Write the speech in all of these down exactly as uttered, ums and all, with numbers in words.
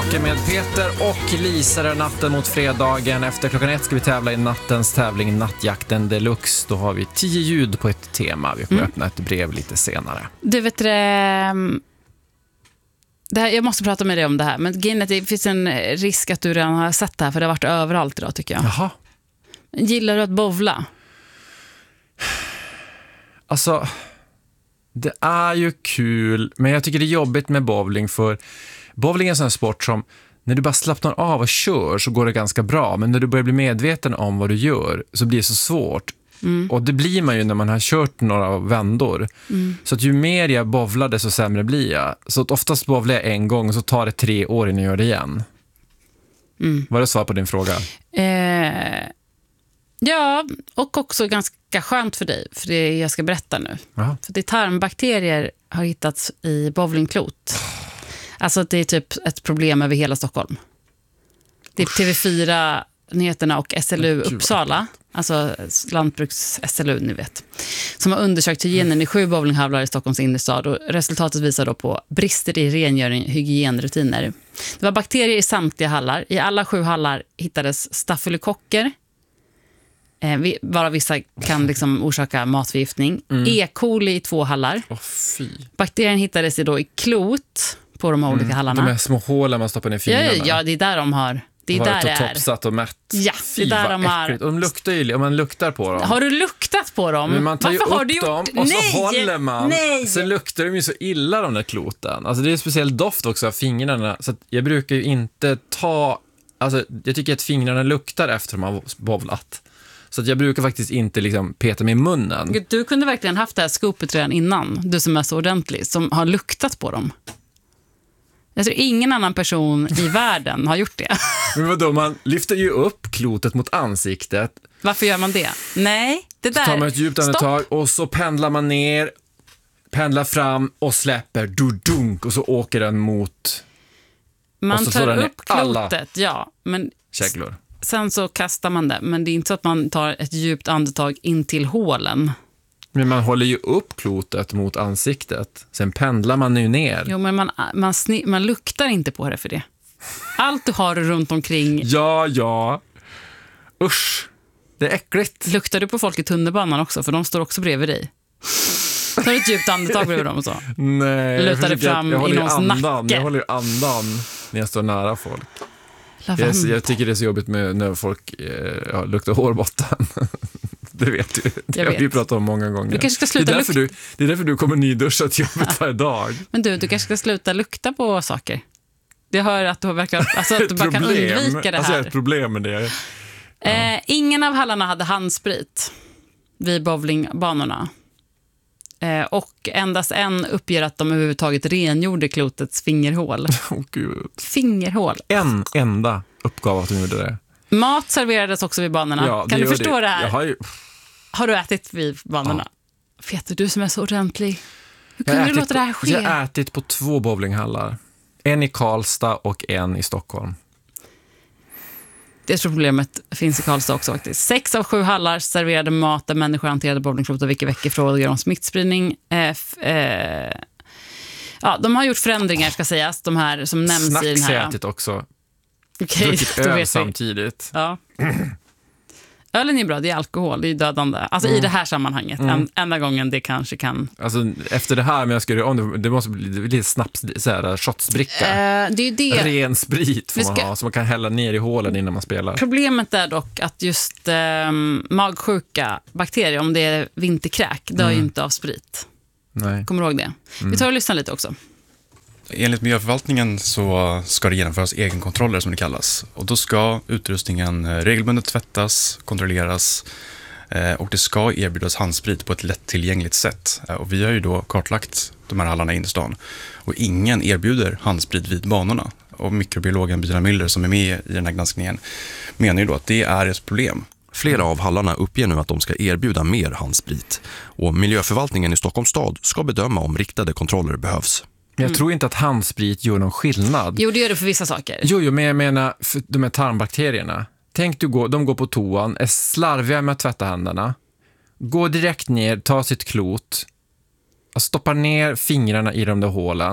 Naken med Peter och Lisa där natten mot fredagen. Efter klockan ett ska vi tävla i nattens tävling Nattjakten Deluxe. Då har vi tio ljud på ett tema. Vi kommer mm. öppna ett brev lite senare. Du vet det, det här, jag måste prata med dig om det här. Men det finns en risk att du redan har sett det här, för det har varit överallt idag tycker jag. Jaha. Gillar du att bowla? Alltså, det är ju kul, men jag tycker det är jobbigt med bowling, för bowling är en sån här sport som när du bara slappnar av och kör så går det ganska bra, men när du börjar bli medveten om vad du gör så blir det så svårt. Mm. Och det blir man ju när man har kört några vändor. Mm. Så att ju mer jag bowlar desto sämre blir jag. Så att oftast bowlar jag en gång och så tar det tre år innan jag gör det igen. Mm. Var det svar på din fråga? Eh, ja, och också ganska skönt för dig, för det jag ska berätta nu. Aha. För det tarmbakterier har hittats i bowlingklot. Alltså det är typ ett problem över hela Stockholm. Det är T V fyra Nyheterna och S L U Uppsala, alltså lantbruks S L U, ni vet, som har undersökt hygienen i sju bowlinghallar i Stockholms innerstad, och resultatet visar då på brister i rengöring och hygienrutiner. Det var bakterier i samtliga hallar. I alla sju hallar hittades stafylokocker, eh, varav vissa kan liksom orsaka matförgiftning. Mm. E. coli i två hallar. Oh, fy. Bakterien hittades då i klot på de här olika mm. hallarna. De här små hålen man stoppar ner fingrarna. Ja, ja, det är där de har. Det är där det är. Toppsatt och mätt. Ja, det är där de har. Och de luktar ju, om man luktar på dem. Har du luktat på dem? Men man tar ju Varför upp har du gjort? dem och Nej, så håller man. Nej. Så luktar de ju så illa, de där kloten. Alltså det är en speciell doft också av fingrarna. Så att jag brukar ju inte ta... Alltså jag tycker att fingrarna luktar efter man har bowlat. Så att jag brukar faktiskt inte liksom peta med i munnen. Du kunde verkligen haft det här skopet redan innan. Du som är så ordentlig, som har luktat på dem. Jag tror ingen annan person i världen har gjort det. Men vadå, man lyfter ju upp klotet mot ansiktet. Varför gör man det? Nej, det där... Så tar man ett djupt andetag och så pendlar man ner, pendlar fram och släpper, dudunk, och så åker den mot... Man tar upp klotet, ja. Men käglor. Sen så kastar man det, men det är inte så att man tar ett djupt andetag in till hålen. Men man håller ju upp klotet mot ansiktet. Sen pendlar man nu ner. Jo, men man, man, sni- man luktar inte på det för det. Allt du har runt omkring... Ja, ja. Usch. Det är äckligt. Luktar du på folk i tunnelbanan också? För de står också bredvid dig. Tar du ett djupt andetag bredvid dem och så? Nej. Lutar det fram i någons nacke? Jag håller ju andan när jag står nära folk. Jag, jag tycker det är så jobbigt med när folk eh, ja, luktar hårbotten. Det vet du. Det har vi pratat om många gånger. Du kanske ska sluta det, är därför du, det är därför du kommer nyduscha till jobbet varje dag. Men du, du kanske ska sluta lukta på saker. Jag hör att du, verkligen, alltså att du bara kan undvika det här. Alltså jag har ett problem med det. Ja. Eh, ingen av hallarna hade handsprit vid bowlingbanorna. Eh, och endast en uppger att de överhuvudtaget rengjorde klotets fingerhål. Åh oh, gud. Fingerhål. En enda uppgav att de gjorde det. Mat serverades också vid banorna. Ja, kan du förstå det, det här? Jag har, ju... har du ätit vid banorna? Ja. Vet du, du som är så ordentlig. Hur kunde du låta det här ske? Jag har ätit på två bowlinghallar. En i Karlstad och en i Stockholm. Det problemet finns i Karlstad också faktiskt. Sex av sju hallar serverade mat där människor hanterade bowlingklot och vilka veckor frågor om smittspridning. Eh, f- eh, ja, de har gjort förändringar ska sägas. De här som nämns Snacks i den här. Snacks ätit också. Okej, druckit öl samtidigt. Ja. Ölen är bra, det är alkohol, det är dödande. Alltså mm. i det här sammanhanget, mm. en, enda gången det kanske kan... Alltså efter det här, men jag skulle om det, det måste bli lite snaps, så här, shotsbricka. Uh, det är ju det. Ren sprit får ska... man ha, så man kan hälla ner i hålen innan man spelar. Problemet är dock att just eh, magsjuka bakterier, om det är vinterkräk, dör mm. ju inte av sprit. Nej. Kommer du ihåg det? Mm. Vi tar och lyssnar lite också. Enligt miljöförvaltningen så ska det genomföras egenkontroller som det kallas. Och då ska utrustningen regelbundet tvättas, kontrolleras och det ska erbjudas handsprit på ett lättillgängligt sätt. Och vi har ju då kartlagt de här hallarna i innerstan. Och ingen erbjuder handsprit vid banorna. Och mikrobiologen Bina Müller som är med i den här granskningen menar ju då att det är ett problem. Flera av hallarna uppger nu att de ska erbjuda mer handsprit. Och miljöförvaltningen i Stockholms stad ska bedöma om riktade kontroller behövs. Jag mm. tror inte att handsprit gör någon skillnad. Jo, det gör det för vissa saker. Jo, jo men jag menar för de här tarmbakterierna. Tänk du går, de går på toan, är slarviga med att tvätta händerna. Går direkt ner, tar sitt klot, stoppar ner fingrarna i de där hålen,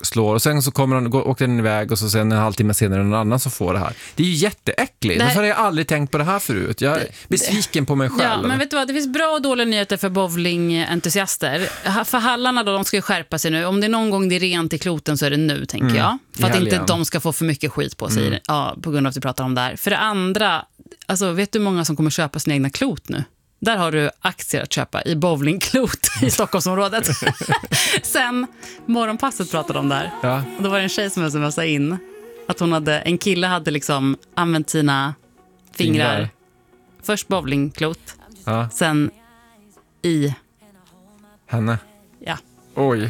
slår och sen så kommer den, går, åker den iväg och så sen en halvtimme senare någon annan som får det här. Det är ju jätteäckligt. Det här... Varför har jag aldrig tänkt på det här förut? Jag är besviken på mig själv. Ja, men vet du vad? Det finns bra och dåliga nyheter för bowlingentusiaster. För hallarna då, de ska ju skärpa sig nu. Om det är någon gång det är rent i kloten så är det nu, tänker mm. jag. För att inte de ska få för mycket skit på sig mm. ja, på grund av att vi pratar om det här. För det andra, alltså, vet du hur många som kommer köpa sina egna klot nu? Där har du aktier att köpa i bowlingklot i Stockholmsområdet. Sen morgonpasset pratade om där. Ja. Och då var det en tjej som smsade in att hon hade, en kille hade liksom använt sina fingrar. fingrar. Först bowlingklot, ja. Sen i henne. Ja. Oj.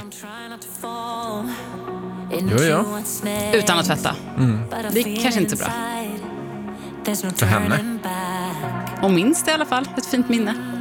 Jo, ja. Utan att tvätta. Mm. Det är kanske inte så bra. För henne. Och minst i alla fall, ett fint minne.